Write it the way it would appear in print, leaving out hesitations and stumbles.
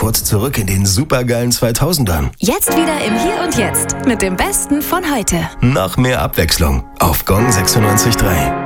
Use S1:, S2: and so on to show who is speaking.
S1: kurz zurück in den supergeilen 2000ern.
S2: Jetzt wieder im Hier und Jetzt mit dem Besten von heute.
S1: Noch mehr Abwechslung auf Gong 96.3.